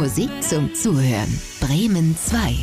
Musik zum Zuhören. Bremen 2.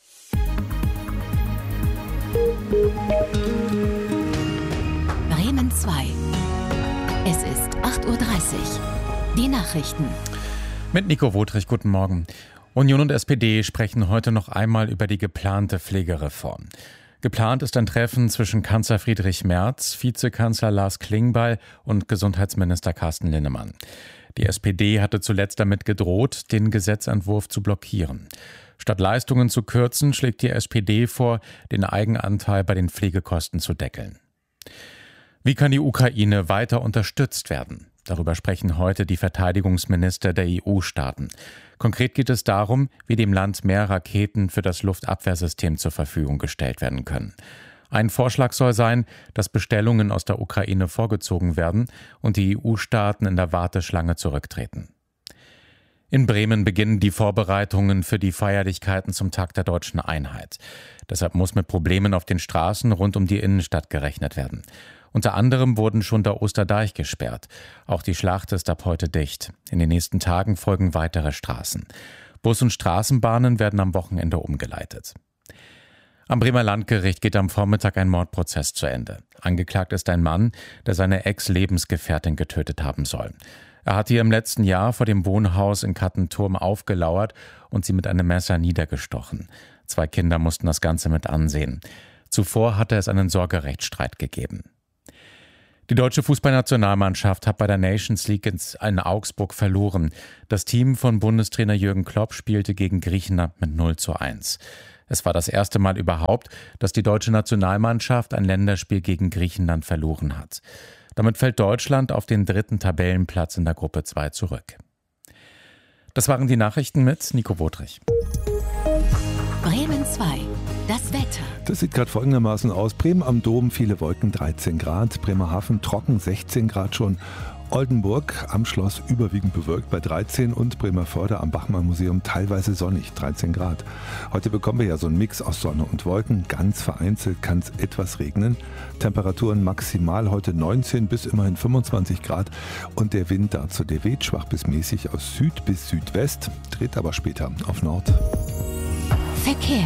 Bremen 2. Es ist 8:30 Uhr. Die Nachrichten. Mit Nico Wotrich, guten Morgen. Union und SPD sprechen heute noch einmal über die geplante Pflegereform. Geplant ist ein Treffen zwischen Kanzler Friedrich Merz, Vizekanzler Lars Klingbeil und Gesundheitsminister Carsten Linnemann. Die SPD hatte zuletzt damit gedroht, den Gesetzentwurf zu blockieren. Statt Leistungen zu kürzen, schlägt die SPD vor, den Eigenanteil bei den Pflegekosten zu deckeln. Wie kann die Ukraine weiter unterstützt werden? Darüber sprechen heute die Verteidigungsminister der EU-Staaten. Konkret geht es darum, wie dem Land mehr Raketen für das Luftabwehrsystem zur Verfügung gestellt werden können. Ein Vorschlag soll sein, dass Bestellungen aus der Ukraine vorgezogen werden und die EU-Staaten in der Warteschlange zurücktreten. In Bremen beginnen die Vorbereitungen für die Feierlichkeiten zum Tag der Deutschen Einheit. Deshalb muss mit Problemen auf den Straßen rund um die Innenstadt gerechnet werden. Unter anderem wurden schon der Osterdeich gesperrt. Auch die Schlacht ist ab heute dicht. In den nächsten Tagen folgen weitere Straßen. Bus- und Straßenbahnen werden am Wochenende umgeleitet. Am Bremer Landgericht geht am Vormittag ein Mordprozess zu Ende. Angeklagt ist ein Mann, der seine Ex-Lebensgefährtin getötet haben soll. Er hatte ihr im letzten Jahr vor dem Wohnhaus in Kattenturm aufgelauert und sie mit einem Messer niedergestochen. 2 Kinder mussten das Ganze mit ansehen. Zuvor hatte es einen Sorgerechtsstreit gegeben. Die deutsche Fußballnationalmannschaft hat bei der Nations League in Augsburg verloren. Das Team von Bundestrainer Jürgen Klopp spielte gegen Griechenland mit 0:1. Es war das erste Mal überhaupt, dass die deutsche Nationalmannschaft ein Länderspiel gegen Griechenland verloren hat. Damit fällt Deutschland auf den 3. Tabellenplatz in der Gruppe 2 zurück. Das waren die Nachrichten mit Nico Wotrich. Bremen 2. Das Wetter. Das sieht gerade folgendermaßen aus. Bremen am Dom, viele Wolken, 13 Grad. Bremerhaven trocken, 16 Grad schon. Oldenburg am Schloss überwiegend bewölkt bei 13 und Bremerförde am Bachmann-Museum teilweise sonnig, 13 Grad. Heute bekommen wir ja so einen Mix aus Sonne und Wolken. Ganz vereinzelt kann es etwas regnen. Temperaturen maximal heute 19 bis immerhin 25 Grad. Und der Wind dazu, der weht schwach bis mäßig aus Süd bis Südwest, dreht aber später auf Nord. Verkehr.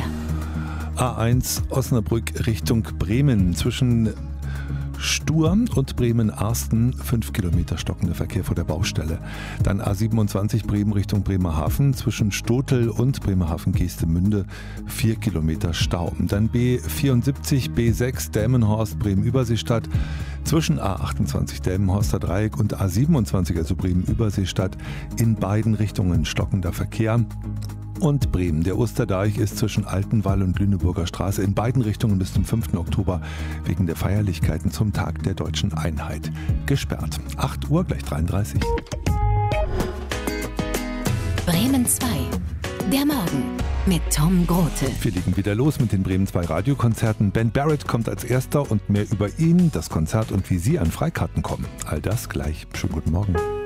A1 Osnabrück Richtung Bremen zwischen Stur und Bremen-Arsten 5 Kilometer stockender Verkehr vor der Baustelle. Dann A27 Bremen Richtung Bremerhaven zwischen Stotel und Bremerhaven-Geestemünde 4 Kilometer Stau. Dann B74 B6 Delmenhorst Bremen-Überseestadt zwischen A28 Delmenhorster Dreieck und A27 also Bremen-Überseestadt in beiden Richtungen stockender Verkehr. Und Bremen. Der Osterdeich ist zwischen Altenwall und Lüneburger Straße in beiden Richtungen bis zum 5. Oktober wegen der Feierlichkeiten zum Tag der Deutschen Einheit gesperrt. 8 Uhr, gleich 33. Bremen 2. Der Morgen mit Tom Grote. Wir legen wieder los mit den Bremen 2 Radiokonzerten. Ben Barrett kommt als erster und mehr über ihn, das Konzert und wie Sie an Freikarten kommen. All das gleich. Schönen guten Morgen.